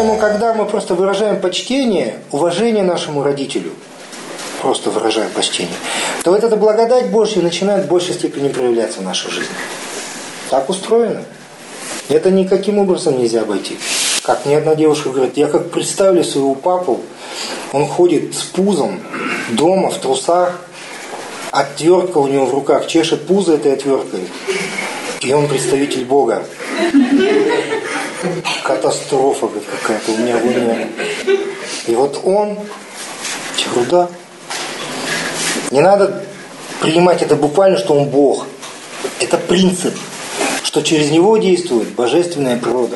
Поэтому, когда мы просто выражаем почтение, уважение нашему родителю, просто выражаем почтение, то вот эта благодать Божья начинает в большей степени проявляться в нашей жизни. Так устроено. Это никаким образом нельзя обойти. Как мне одна девушка говорит, я как представлю своего папу, он ходит с пузом дома в трусах, отвертка у него в руках, чешет пузо этой отверткой, и он представитель Бога. Катастрофа какая-то у меня в уме. И вот он, ерунда. Не надо принимать это буквально, что он Бог. Это принцип, что через него действует божественная природа.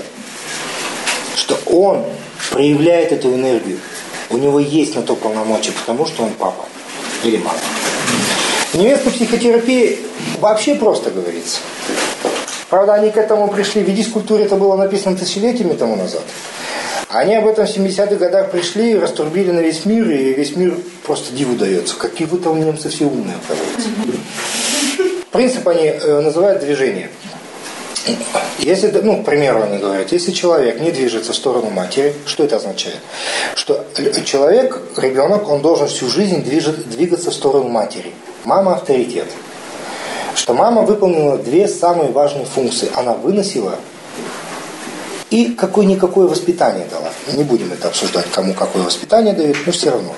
Что он проявляет эту энергию. У него есть на то полномочия, потому что он папа или мама. В немецкой психотерапии вообще просто говорится. Правда, они к этому пришли. В ведической-культуре это было написано тысячелетиями тому назад. Они об этом в 70-х годах пришли, раструбили на весь мир, и весь мир просто диву дается. Какие вы там немцы все умные, оказывается. Принцип они называют движение. Если, к примеру, они говорят, если человек не движется в сторону матери, что это означает? Что человек, ребенок, он должен всю жизнь двигаться в сторону матери. Мама – авторитет. Что мама выполнила две самые важные функции. Она выносила и какое-никакое воспитание дала. Не будем это обсуждать, кому какое воспитание дают, но все равно.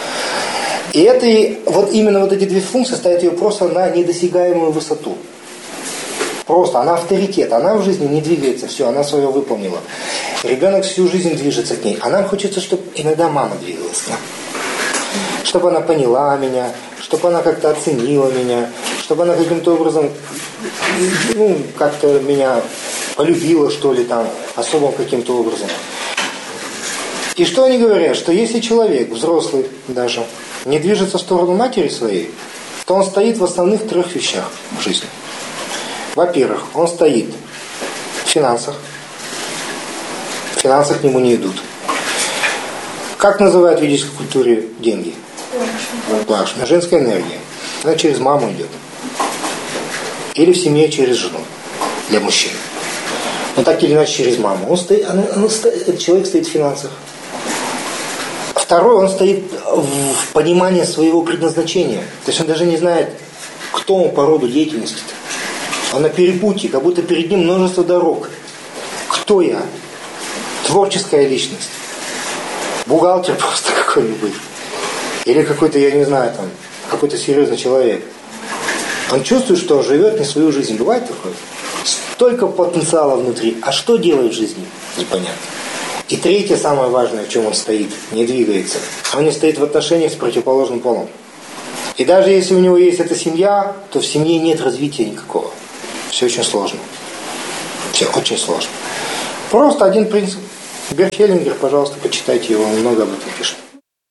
И именно эти две функции ставят ее просто на недосягаемую высоту. Просто она авторитет, она в жизни не двигается, все, она свое выполнила. Ребенок всю жизнь движется к ней. А нам хочется, чтобы иногда мама двигалась к нам. Чтобы она поняла меня, чтобы она как-то оценила меня, чтобы она каким-то образом, как-то меня полюбила, что ли, там, особым каким-то образом. И что они говорят? Что если человек, взрослый даже, не движется в сторону матери своей, то он стоит в основных трех вещах в жизни. Во-первых, он стоит в финансах. Финансы к нему не идут. Как называют в ведической культуре деньги? Лакшми. Женская энергия. Она через маму идет. Или в семье через жену. Для мужчин. Но так или иначе через маму. Этот человек стоит в финансах. Второй, он стоит в понимании своего предназначения. То есть он даже не знает, кто он по роду деятельности-то. Он на перепутье, как будто перед ним множество дорог. Кто я? Творческая личность. Бухгалтер просто какой-нибудь. Или какой-то, я не знаю, там, какой-то серьезный человек. Он чувствует, что он живет не свою жизнь. Бывает такое? Столько потенциала внутри. А что делает в жизни? Непонятно. И третье, самое важное, в чем он стоит, не двигается. Он не стоит в отношениях с противоположным полом. И даже если у него есть эта семья, то в семье нет развития никакого. Все очень сложно. Все очень сложно. Просто один принцип. Берт Хеллингер, пожалуйста, почитайте его, он много об этом пишет.